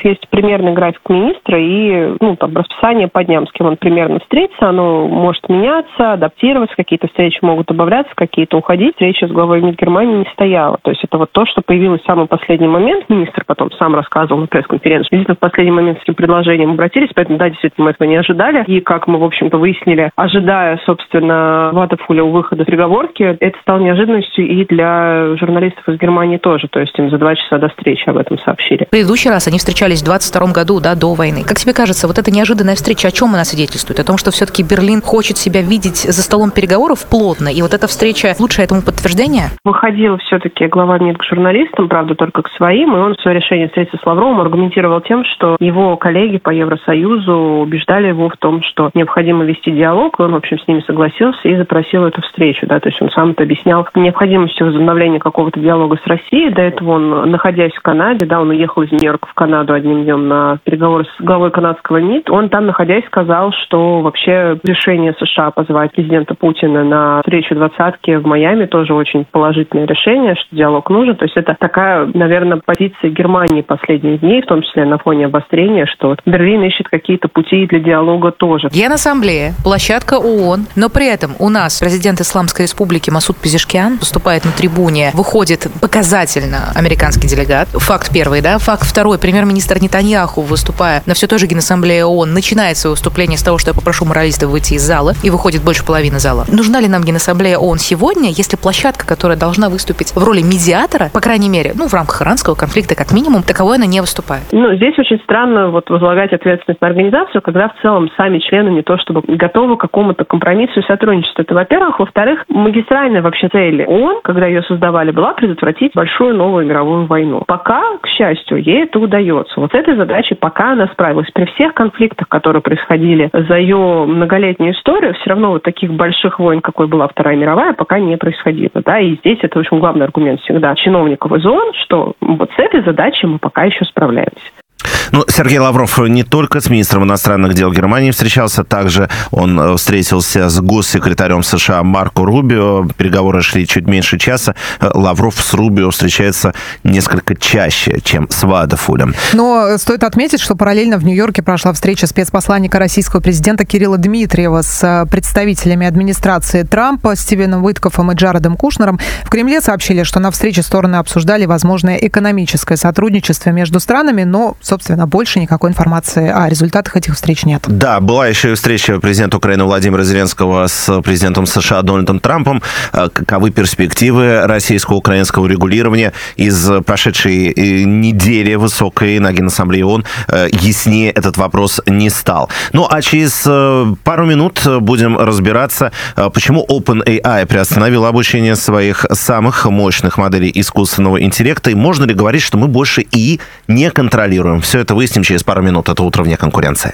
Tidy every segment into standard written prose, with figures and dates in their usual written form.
есть примерный график министра и расписание по дням, с кем он примерно встретится. Оно может меняться, адаптироваться, какие-то встречи могут добавляться, какие-то уходить. Встреча с главой МИД Германии не стояла. То есть это вот то, что появилось в самый последний момент. Министр потом сам рассказывал на пресс-конференции. Действительно, в последний момент с этим предложением обратились, поэтому, да, действительно, мы этого не ожидали. И, как мы, в общем-то, выяснили, ожидая, собственно, Ватафуля у выхода переговорки, это стало неожиданностью и для журналистов из Германии тоже. То есть им за 2 часа до встречи об этом сообщили. В предыдущий раз они встречались в 22 году, да, до войны. Как тебе кажется, вот эта неожиданная встреча о чем она свидетельствует? О том, что все-таки Берлин хочет себя видеть за столом переговоров плотно, и вот эта встреча лучшее этому подтверждение? Выходил все-таки глава МИД к журналистам, правда, только к своим, и он в свое решение встретиться с Лавровым аргументировал тем, что его коллеги по Евросоюзу убеждали его в том, что необходимо вести диалог, и он, в общем, с ними согласился и запросил эту встречу, да, то есть он сам это объяснял необходимостью возобновления какого-то диалога с Россией. До этого он, находясь в Канаде, да, он уехал из Нью-Йорка в Канаду одним днем на переговоры с главой канадского МИД. Он там, находясь, сказал, что вообще решение США позвать президента Путина на встречу двадцатки в Майами тоже очень положительное решение, что диалог нужен. То есть это такая, наверное, позиция Германии последних дней, в том числе на фоне обострения, что Берлин ищет какие-то пути для диалога тоже. Генассамблея, площадка ООН, но при этом у нас президент Исламской Республики Масуд Пезешкиан выступает на трибуне, выходит показательно американский делегат. Факт первый, да? Факт второй. Премьер-министр Нетаньяху, выступая на все той же Генассамблее ООН, начинает свое выступление с того, что я попрошу моралистов выйти из зала, и выходит больше половины зала. Нужна ли нам Генассамблея ООН сегодня, если площадка, которая должна выступить в роли медиатора, по крайней мере, в рамках иранского конфликта, как минимум, таковой она не выступает? Здесь очень странно возлагать ответственность на организацию, когда в целом сами члены не то чтобы готовы к какому-то компромиссу и сотрудничеству. Это, во-первых. Во-вторых, магистральная вообще цель ООН, когда ее создавали, была предотвратить большую новую мировую войну. Пока, к счастью, ей это удается. Вот с этой задачей пока она справилась. При всех конфликтах, которые происходили за ее многолетнюю историю, все равно вот таких больших войн, какой была Вторая мировая, пока не происходило. Да? И здесь это, в общем, главный аргумент всегда чиновников из ООН, что вот с этой задачей мы пока еще справляемся. Сергей Лавров не только с министром иностранных дел Германии встречался, также он встретился с госсекретарем США Марко Рубио. Переговоры шли чуть меньше часа. Лавров с Рубио встречается несколько чаще, чем с Ватафулем. Но стоит отметить, что параллельно в Нью-Йорке прошла встреча спецпосланника российского президента Кирилла Дмитриева с представителями администрации Трампа Стивеном Уиткоффом и Джаредом Кушнером. В Кремле сообщили, что на встрече стороны обсуждали возможное экономическое сотрудничество между странами, но, собственно, больше никакой информации о результатах этих встреч нет. Да, была еще и встреча президента Украины Владимира Зеленского с президентом США Дональдом Трампом. Каковы перспективы российско-украинского регулирования из прошедшей недели высокой на Генассамблее ООН? Яснее этот вопрос не стал. А через пару минут будем разбираться, почему OpenAI приостановила обучение своих самых мощных моделей искусственного интеллекта, и можно ли говорить, что мы больше и не контролируем. Все это выясним через пару минут. Это «Утро вне конкуренции».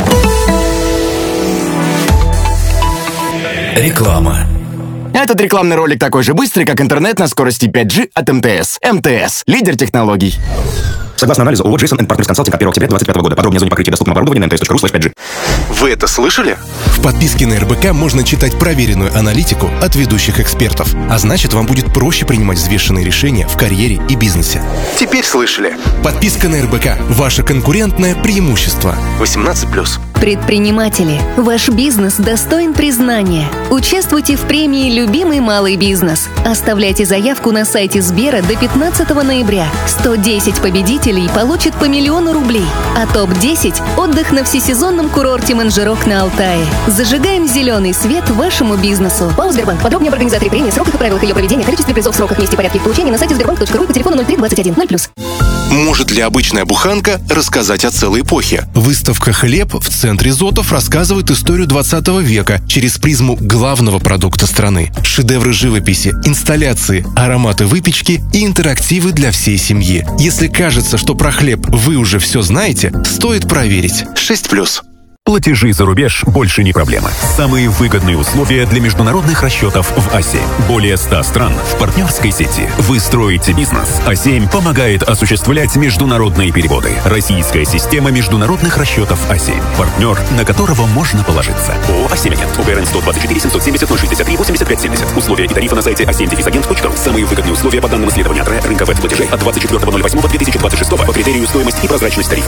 Реклама. Этот рекламный ролик такой же быстрый, как интернет на скорости 5G от МТС. МТС – лидер технологий. Согласно анализу ООО Джейсон & Partners Consulting от 1 октября 2025 года. Подробнее о зоне покрытия доступного оборудования на mts.ru/5G. Вы это слышали? В подписке на РБК можно читать проверенную аналитику от ведущих экспертов. А значит, вам будет проще принимать взвешенные решения в карьере и бизнесе. Теперь слышали. Подписка на РБК – ваше конкурентное преимущество. 18+. Предприниматели, ваш бизнес достоин признания. Участвуйте в премии «Любимый малый бизнес». Оставляйте заявку на сайте Сбера до 15 ноября. 110 победителей получат по 1 000 000 рублей. А топ-10 – отдых на всесезонном курорте Манжерок на Алтае. Зажигаем зеленый свет вашему бизнесу. ПАО «Сбербанк». Подробнее об организаторе премии, сроках и правилах ее проведения, количестве призов, сроках, месте и порядке их получения на сайте sberbank.ru и по телефону 03 21 0+. Может ли обычная буханка рассказать о целой эпохе? Выставка «Хлеб» в центре Зотов рассказывает историю 20 века через призму главного продукта страны. Шедевры живописи, инсталляции, ароматы выпечки и интерактивы для всей семьи. Если кажется, что про хлеб вы уже все знаете, стоит проверить. 6+. Платежи за рубеж больше не проблема. Самые выгодные условия для международных расчетов в А7. Более 100 стран в партнерской сети. Вы строите бизнес. А7 помогает осуществлять международные переводы. Российская система международных расчетов А7. Партнер, на которого можно положиться. ООО «А7 Агент». УГРН 124 770 063 85 70. Условия и тарифы на сайте a7-agent.ru. Самые выгодные условия по данным исследования АТРЭ рынка веб-платежей от 24.08.2026 по критерию стоимость и прозрачность тарифа.